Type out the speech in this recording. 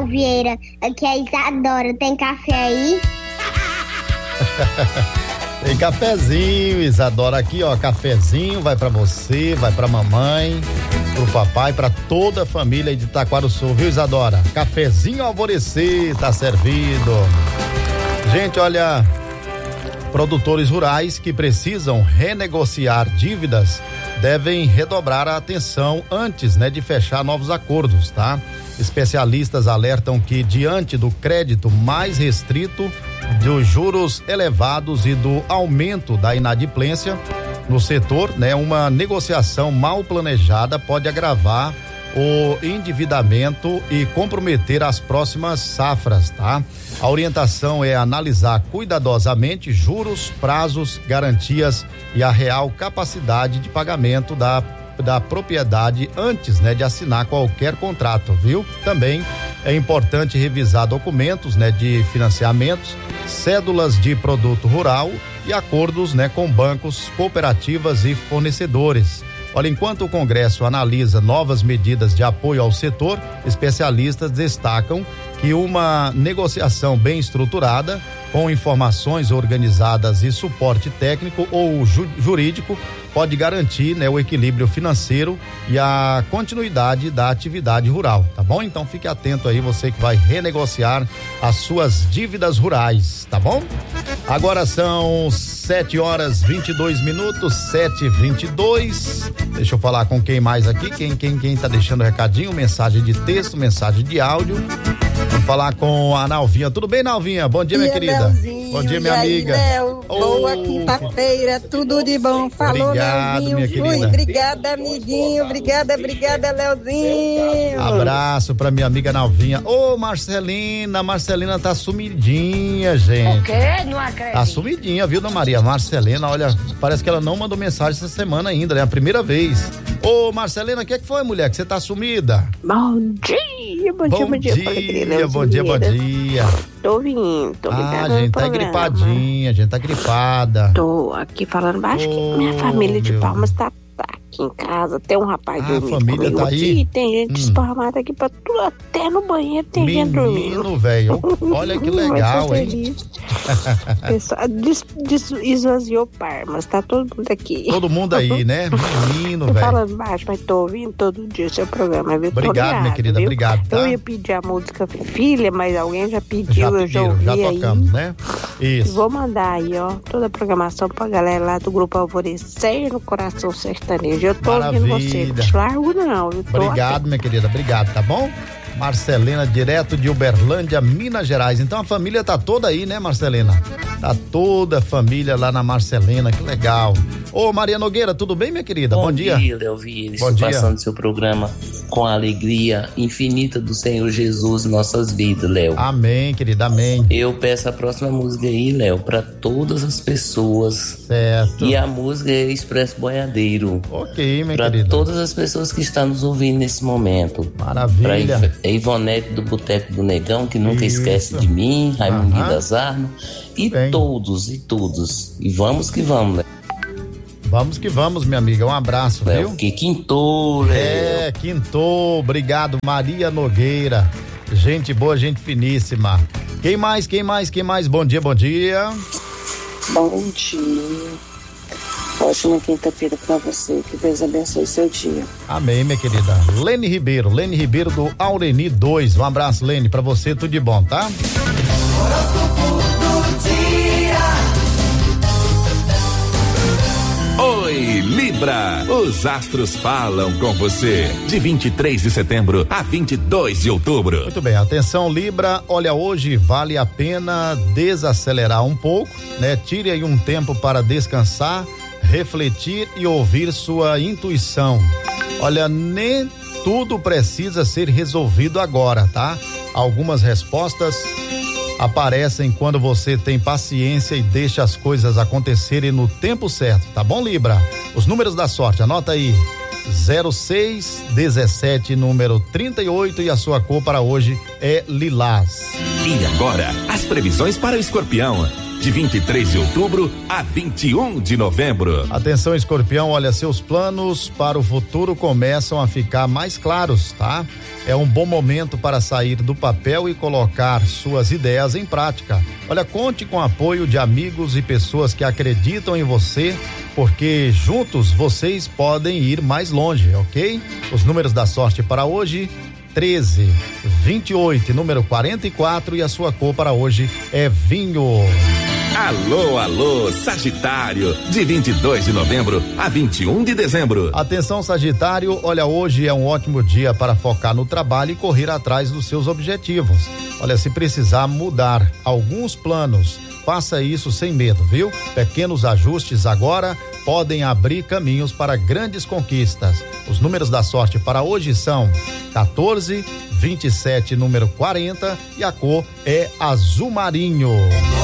Léo Vieira. Aqui é a Isadora. Tem café aí? Tem cafezinho, Isadora, aqui, ó, cafezinho, vai pra você, vai pra mamãe, pro papai, pra toda a família de Taquarussu, viu, Isadora? Cafezinho Alvorecer, tá servido. Gente, olha, produtores rurais que precisam renegociar dívidas devem redobrar a atenção antes, de fechar novos acordos, tá? Especialistas alertam que, diante do crédito mais restrito, dos juros elevados e do aumento da inadimplência no setor, uma negociação mal planejada pode agravar o endividamento e comprometer as próximas safras, tá? A orientação é analisar cuidadosamente juros, prazos, garantias e a real capacidade de pagamento da propriedade antes, de assinar qualquer contrato, viu? Também é importante revisar documentos, de financiamentos, cédulas de produto rural e acordos, com bancos, cooperativas e fornecedores. Olha, enquanto o Congresso analisa novas medidas de apoio ao setor, especialistas destacam que uma negociação bem estruturada, com informações organizadas e suporte técnico ou jurídico, pode garantir, o equilíbrio financeiro e a continuidade da atividade rural, tá bom? Então fique atento aí, você que vai renegociar as suas dívidas rurais, tá bom? Agora são 7h22, 7h22. Deixa eu falar com quem mais aqui, quem tá deixando recadinho, mensagem de texto, mensagem de áudio. Vamos falar com a Nalvinha. Tudo bem, Nalvinha? Bom dia, minha querida. Leozinho, bom dia, minha amiga. Léo, boa quinta-feira, tudo de bom. Falou, obrigado, Leozinho. minha querida. Obrigada, amiguinho. Obrigada, Leozinho. Abraço pra minha amiga Nalvinha. Ô, Marcelina tá sumidinha, gente. O quê? Não acredito. Tá sumidinha, viu, dona Maria? Marcelina, olha, parece que ela não mandou mensagem essa semana ainda, a primeira vez. Ô, Marcelina, o que foi, mulher, que você tá sumida? Bom dia, bom dia. Bom dia. Tô vindo, tô ligada. A gente tá gripadinha, a gente tá gripada. Tô aqui falando baixo que minha família de Palmas tá aqui em casa. Tem um rapaz dormindo a família comigo tá aqui, aí? tem gente esparramada aqui pra tudo, até no banheiro tem gente dormindo. Menino, velho, olha que legal, hein? O pessoal esvaziou Palmas, tá todo mundo aqui. Todo mundo aí, né? Menino, tô velho. falando baixo, mas tô ouvindo todo dia o seu programa, viu? Obrigado, minha querida, viu? obrigado, tá? Eu ia pedir a música Filha, mas alguém já pediu, eu já ouvi já aí. tocamos, né? Isso. Vou mandar aí, ó, toda a programação pra galera lá do Grupo Alvorecer no Coração Sertanejo. Eu tô ouvindo você, não te largo não. Obrigado, minha querida, obrigado, tá bom? Marcelina, direto de Uberlândia, Minas Gerais. Então a família tá toda aí, né, Marcelina? Tá toda a família lá na Marcelina, que legal. Ô, Maria Nogueira, tudo bem, minha querida? Bom dia. Bom dia, Léo Vieira. Bom dia. Passando seu programa com a alegria infinita do Senhor Jesus em nossas vidas, Léo. Amém, querida, amém. Eu peço a próxima música aí, Léo, pra todas as pessoas. Certo. E a música é Expresso Boiadeiro. Ok, minha pra querida. Pra todas as pessoas que estão nos ouvindo nesse momento. Maravilha. Pra Ivonete do Boteco do Negão, que nunca esquece de mim, Raimundinho das Armas. E todos. E vamos que vamos, Léo. Vamos que vamos, minha amiga. Um abraço, Léo, viu? Que quintou, Léo. Quintou. Obrigado, Maria Nogueira. Gente boa, gente finíssima. Quem mais? Bom dia. Bom dia. Ótima quinta-feira pra você. Que Deus abençoe seu dia. Amém, minha querida. Lene Ribeiro do Aureni 2. Um abraço, Lene, pra você, tudo de bom, tá? Horóscopo do dia. Oi, Libra. Os astros falam com você. De 23 de setembro a 22 de outubro. Muito bem, atenção, Libra. Olha, hoje vale a pena desacelerar um pouco, né? Tire aí um tempo para descansar, refletir e ouvir sua intuição. Olha, nem tudo precisa ser resolvido agora, tá? Algumas respostas aparecem quando você tem paciência e deixa as coisas acontecerem no tempo certo, tá bom, Libra? Os números da sorte, anota aí: 06, 17, número 38, e a sua cor para hoje é lilás. E agora, as previsões para o Escorpião. de 23 de outubro a 21 de novembro. Atenção, Escorpião, olha, seus planos para o futuro começam a ficar mais claros, tá? É um bom momento para sair do papel e colocar suas ideias em prática. Olha, conte com o apoio de amigos e pessoas que acreditam em você, porque juntos vocês podem ir mais longe, ok? Os números da sorte para hoje: 13, 28, número 44, e a sua cor para hoje é vinho. Alô, alô, Sagitário, de 22 de novembro a 21 de dezembro. Atenção, Sagitário, olha, hoje é um ótimo dia para focar no trabalho e correr atrás dos seus objetivos. Olha, se precisar mudar alguns planos, faça isso sem medo, viu? Pequenos ajustes agora podem abrir caminhos para grandes conquistas. Os números da sorte para hoje são 14, 27, número 40, e a cor é azul marinho.